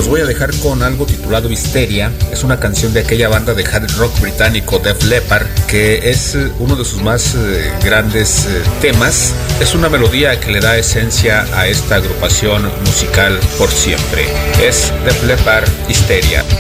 los voy a dejar con algo titulado Histeria. Es una canción de aquella banda de hard rock británico Def Leppard, que es uno de sus más grandes temas. Es una melodía que le da esencia a esta agrupación musical por siempre. Es Def Leppard, Histeria.